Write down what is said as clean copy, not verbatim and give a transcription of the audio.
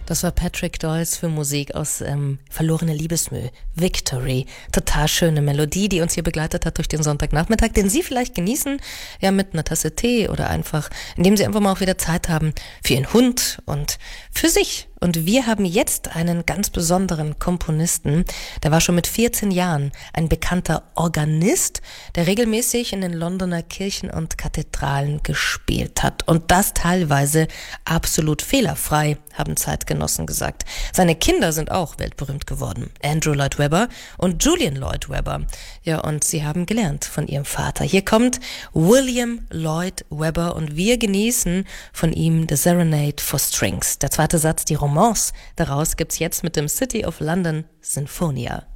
Das war Patrick Doyles für Musik aus Verlorene Liebesmüh, Victory. Total schöne Melodie, die uns hier begleitet hat durch den Sonntagnachmittag, den Sie vielleicht genießen, ja, mit einer Tasse Tee oder einfach, indem Sie einfach mal auch wieder Zeit haben für Ihren Hund und für sich. Und wir haben jetzt einen ganz besonderen Komponisten, der war schon mit 14 Jahren ein bekannter Organist, der regelmäßig in den Londoner Kirchen und Kathedralen gespielt hat. Und das teilweise absolut fehlerfrei, haben Zeitgenossen gesagt. Seine Kinder sind auch weltberühmt geworden. Andrew Lloyd Webber und Julian Lloyd Webber. Ja, und sie haben gelernt von ihrem Vater. Hier kommt William Lloyd Webber und wir genießen von ihm The Serenade for Strings. Der zweite Satz, die Romance daraus gibt's jetzt mit dem City of London Sinfonia.